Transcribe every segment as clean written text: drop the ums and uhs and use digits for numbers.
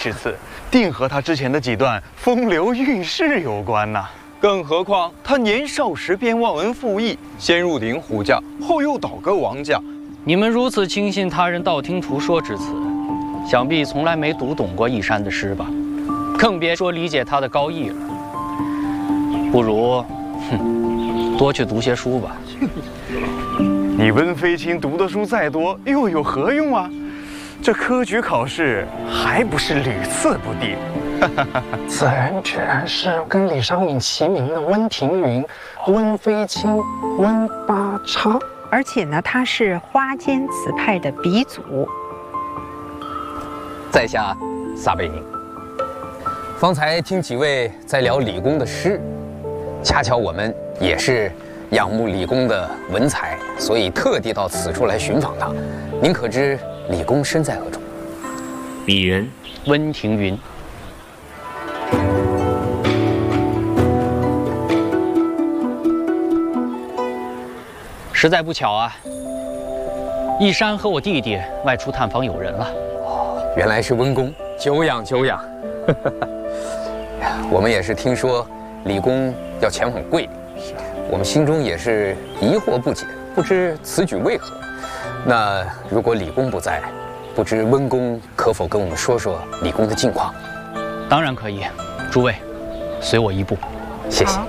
之词，定和他之前的几段风流韵事有关呐。 更何况他年少时便忘恩负义，先入鼎虎将，后又倒戈王将。 你们如此轻信他人道听途说之词，想必从来没读懂过义山的诗吧？更别说理解他的高义了。不如，多去读些书吧。 你温飞卿读的书再多，又有何用啊？这科举考试还不是屡次不第。 此人居然是跟李商隐齐名的温庭筠、温飞卿、温八叉， 而且呢，他是花间词派的鼻祖。 在下撒贝宁。方才听几位在聊李公的诗，恰巧我们也是仰慕李公的文采，所以特地到此处来寻访他。您可知李公身在何处？ 鄙人温庭筠。实在不巧啊，义山和我弟弟外出探访友人了。 哦，原来是温公，久仰久仰。我们也是听说李公要前往桂林，我们心中也是疑惑不解，不知此举为何。那如果李公不在，不知温公可否跟我们说说李公的近况？ 当然可以，诸位，随我一步。 谢谢。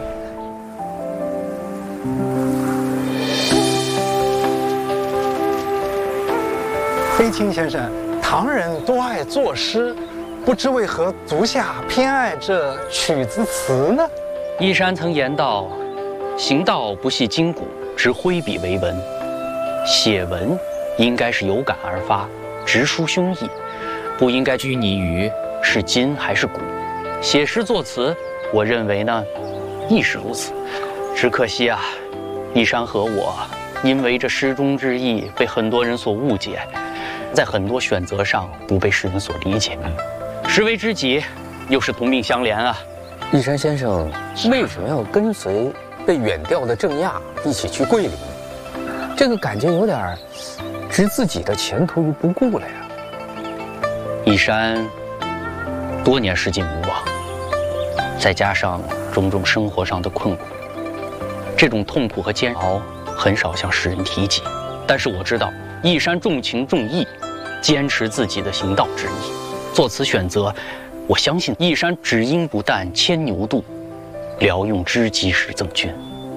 飞卿先生，唐人多爱作诗，不知为何足下偏爱这曲子词呢？ 义山曾言道：“行道不系筋骨，只挥笔为文。”写文应该是有感而发，直抒胸臆，不应该拘泥于是筋还是骨。写诗作词，我认为呢，亦是如此。只可惜啊，义山和我因为这诗中之意被很多人所误解，在很多选择上不被世人所理解。诗为知己，又是同病相怜啊。 义山先生为什么要跟随被远调的郑亚一起去桂林？这个感觉有点置自己的前途于不顾了呀。 义山多年失尽无望，再加上种种生活上的困苦，这种痛苦和煎熬很少向世人提及。但是我知道义山重情重义，坚持自己的行道之意。做此选择，我相信义山只应不但牵牛渡，聊用知己时赠君。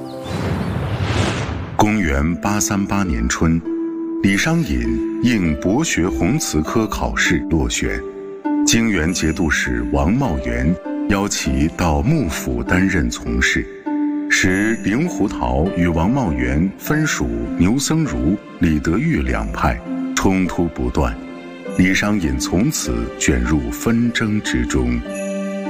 公元838年春，李商隐应博学鸿词科考试落选，泾原节度使王茂元邀其到幕府担任从事，使令狐桃与王茂元分属牛僧孺、李德裕两派，冲突不断。李商隐从此卷入纷争之中。